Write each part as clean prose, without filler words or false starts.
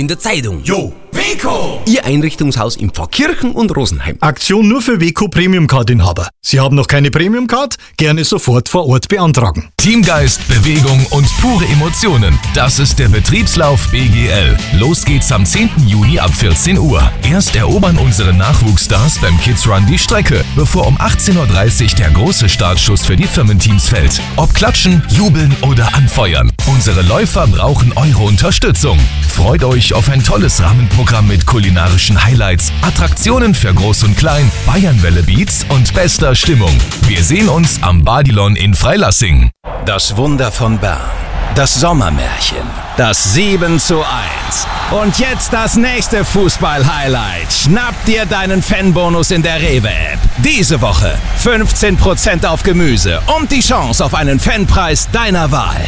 In der Zeitung. Jo, Weco! Ihr Einrichtungshaus in Pfarrkirchen und Rosenheim. Aktion nur für Weco Premium-Card-Inhaber. Sie haben noch keine Premium-Card? Gerne sofort vor Ort beantragen. Teamgeist, Bewegung und pure Emotionen. Das ist der Betriebslauf BGL. Los geht's am 10. Juni ab 14 Uhr. Erst erobern unsere Nachwuchsstars beim Kids Run die Strecke, bevor um 18.30 Uhr der große Startschuss für die Firmenteams fällt. Ob klatschen, jubeln oder anfeuern. Unsere Läufer brauchen eure Unterstützung. Freut euch auf ein tolles Rahmenprogramm mit kulinarischen Highlights, Attraktionen für Groß und Klein, Bayernwelle-Beats und bester Stimmung. Wir sehen uns am Badilon in Freilassing. Das Wunder von Bern, das Sommermärchen, das 7:1. Und jetzt das nächste Fußball-Highlight. Schnapp dir deinen Fanbonus in der Rewe-App. Diese Woche 15% auf Gemüse und die Chance auf einen Fanpreis deiner Wahl.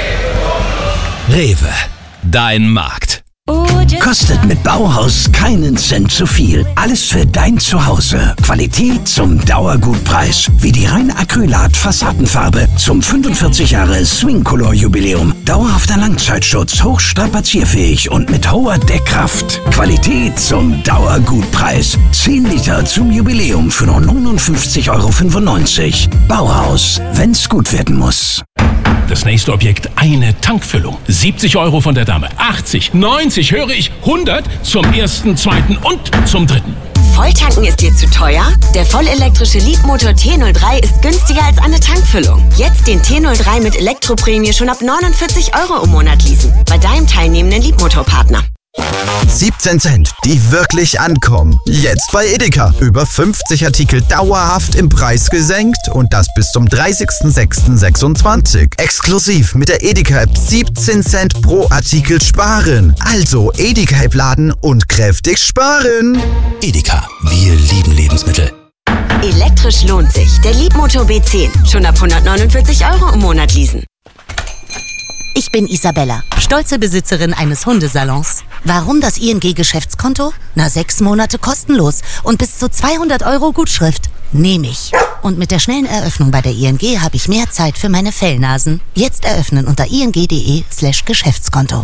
Rewe, dein Markt. Kostet mit Bauhaus keinen Cent zu viel. Alles für dein Zuhause. Qualität zum Dauergutpreis. Wie die rein Acrylat-Fassadenfarbe zum 45 Jahre Swing-Color-Jubiläum. Dauerhafter Langzeitschutz, hochstrapazierfähig und mit hoher Deckkraft. Qualität zum Dauergutpreis. 10 Liter zum Jubiläum für nur 59,95 €. Bauhaus, wenn's gut werden muss. Das nächste Objekt, eine Tankfüllung. 70 € von der Dame, 80, 90, höre ich, 100 zum ersten, zweiten und zum dritten. Volltanken ist dir zu teuer? Der vollelektrische Leapmotor T03 ist günstiger als eine Tankfüllung. Jetzt den T03 mit Elektroprämie schon ab 49 € im Monat leasen. Bei deinem teilnehmenden Leapmotor-Partner. 17 Cent, die wirklich ankommen. Jetzt bei Edeka. Über 50 Artikel dauerhaft im Preis gesenkt und das bis zum 30.06.26. Exklusiv mit der Edeka-App 17 Cent pro Artikel sparen. Also Edeka-App laden und kräftig sparen. Edeka, wir lieben Lebensmittel. Elektrisch lohnt sich. Der Leapmotor B10. Schon ab 149 € im Monat leasen. Ich bin Isabella, stolze Besitzerin eines Hundesalons. Warum das ING-Geschäftskonto? 6 Monate kostenlos und bis zu 200 € Gutschrift. Nehme ich. Und mit der schnellen Eröffnung bei der ING habe ich mehr Zeit für meine Fellnasen. Jetzt eröffnen unter ing.de/Geschäftskonto.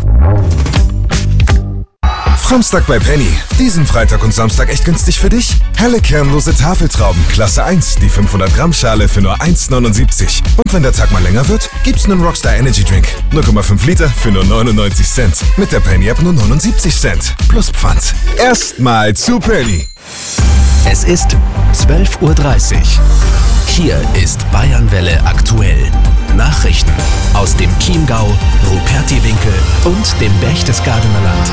Samstag bei Penny. Diesen Freitag und Samstag echt günstig für dich? Helle kernlose Tafeltrauben, Klasse 1, die 500 Gramm Schale für nur 1,79. Und wenn der Tag mal länger wird, gibt's einen Rockstar Energy Drink. 0,5 Liter für nur 99 Cent. Mit der Penny App nur 79 Cent. Plus Pfand. Erstmal zu Penny. Es ist 12:30 Uhr. Hier ist Bayernwelle aktuell. Nachrichten aus dem Chiemgau, Rupertiwinkel und dem Berchtesgadener Land.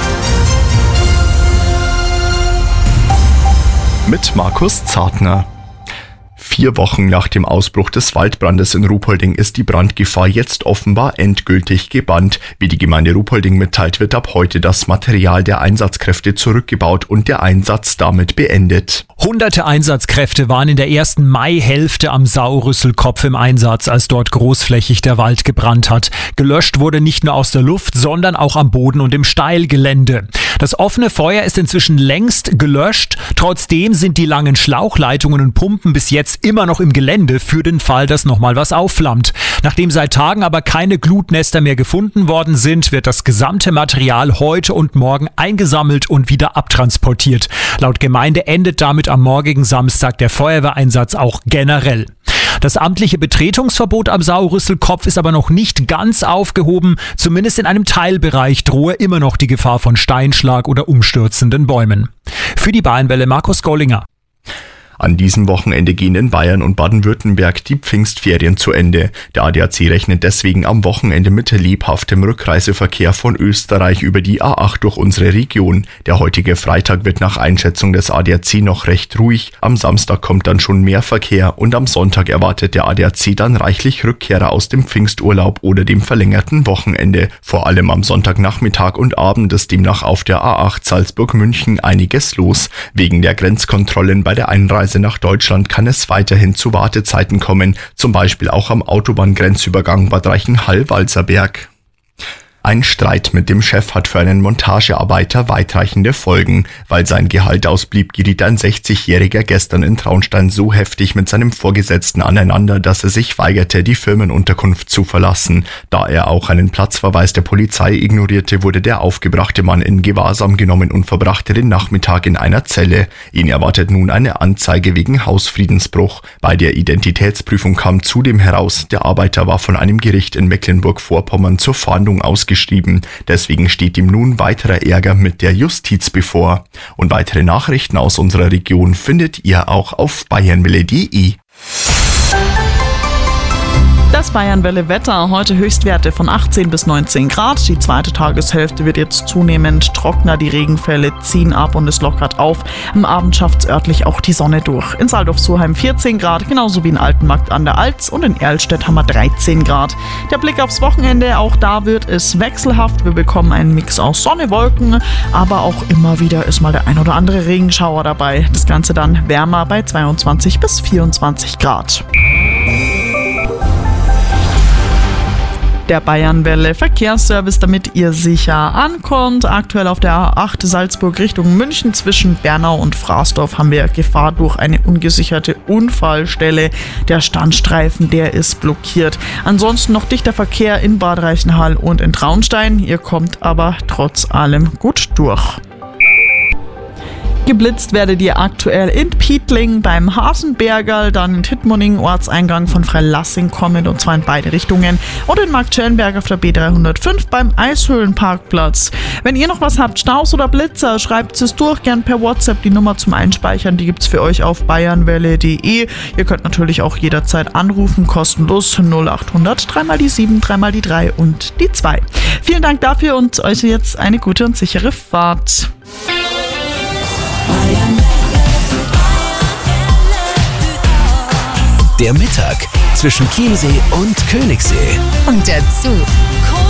Mit Markus Zartner. 4 Wochen nach dem Ausbruch des Waldbrandes in Ruhpolding ist die Brandgefahr jetzt offenbar endgültig gebannt. Wie die Gemeinde Ruhpolding mitteilt, wird ab heute das Material der Einsatzkräfte zurückgebaut und der Einsatz damit beendet. Hunderte Einsatzkräfte waren in der ersten Maihälfte am Saurüsselkopf im Einsatz, als dort großflächig der Wald gebrannt hat. Gelöscht wurde nicht nur aus der Luft, sondern auch am Boden und im Steilgelände. Das offene Feuer ist inzwischen längst gelöscht. Trotzdem sind die langen Schlauchleitungen und Pumpen bis jetzt immer noch im Gelände für den Fall, dass nochmal was aufflammt. Nachdem seit Tagen aber keine Glutnester mehr gefunden worden sind, wird das gesamte Material heute und morgen eingesammelt und wieder abtransportiert. Laut Gemeinde endet damit am morgigen Samstag der Feuerwehreinsatz auch generell. Das amtliche Betretungsverbot am Saurüsselkopf ist aber noch nicht ganz aufgehoben. Zumindest in einem Teilbereich drohe immer noch die Gefahr von Steinschlag oder umstürzenden Bäumen. Für die Bayernwelle Markus Gollinger. An diesem Wochenende gehen in Bayern und Baden-Württemberg die Pfingstferien zu Ende. Der ADAC rechnet deswegen am Wochenende mit lebhaftem Rückreiseverkehr von Österreich über die A8 durch unsere Region. Der heutige Freitag wird nach Einschätzung des ADAC noch recht ruhig. Am Samstag kommt dann schon mehr Verkehr und am Sonntag erwartet der ADAC dann reichlich Rückkehrer aus dem Pfingsturlaub oder dem verlängerten Wochenende. Vor allem am Sonntagnachmittag und Abend ist demnach auf der A8 Salzburg-München einiges los. Wegen der Grenzkontrollen bei der Einreise nach Deutschland kann es weiterhin zu Wartezeiten kommen, zum Beispiel auch am Autobahngrenzübergang Bad Reichenhall-Walserberg. Ein Streit mit dem Chef hat für einen Montagearbeiter weitreichende Folgen. Weil sein Gehalt ausblieb, geriet ein 60-Jähriger gestern in Traunstein so heftig mit seinem Vorgesetzten aneinander, dass er sich weigerte, die Firmenunterkunft zu verlassen. Da er auch einen Platzverweis der Polizei ignorierte, wurde der aufgebrachte Mann in Gewahrsam genommen und verbrachte den Nachmittag in einer Zelle. Ihn erwartet nun eine Anzeige wegen Hausfriedensbruch. Bei der Identitätsprüfung kam zudem heraus, der Arbeiter war von einem Gericht in Mecklenburg-Vorpommern zur Fahndung ausgeschrieben. Deswegen steht ihm nun weiterer Ärger mit der Justiz bevor. Und weitere Nachrichten aus unserer Region findet ihr auch auf bayernwelle.de. Das Bayernwelle-Wetter, heute Höchstwerte von 18 bis 19 Grad. Die zweite Tageshälfte wird jetzt zunehmend trockener, die Regenfälle ziehen ab und es lockert auf. Am Abend schafft es örtlich auch die Sonne durch. In Saldorf-Surheim 14 Grad, genauso wie in Altenmarkt an der Alz, und in Erlstedt haben wir 13 Grad. Der Blick aufs Wochenende, auch da wird es wechselhaft. Wir bekommen einen Mix aus Sonne, Wolken, aber auch immer wieder ist mal der ein oder andere Regenschauer dabei. Das Ganze dann wärmer bei 22 bis 24 Grad. Der Bayernwelle Verkehrsservice, damit ihr sicher ankommt. Aktuell auf der A8 Salzburg Richtung München zwischen Bernau und Fraßdorf haben wir Gefahr durch eine ungesicherte Unfallstelle. Der Standstreifen, der ist blockiert. Ansonsten noch dichter Verkehr in Bad Reichenhall und in Traunstein. Ihr kommt aber trotz allem gut durch. Geblitzt werdet ihr aktuell in Pietling beim Hasenbergerl, dann in Tittmoning, Ortseingang von Freilassing kommend, und zwar in beide Richtungen, und in Marktschellenberg auf der B305 beim Eishöhlenparkplatz. Wenn ihr noch was habt, Staus oder Blitzer, schreibt es durch, gern per WhatsApp. Die Nummer zum Einspeichern, die gibt's für euch auf bayernwelle.de. Ihr könnt natürlich auch jederzeit anrufen, kostenlos 0800 3 die 7, 3 die 3 und die 2. Vielen Dank dafür und euch jetzt eine gute und sichere Fahrt. Der Mittag zwischen Chiemsee und Königssee. Und dazu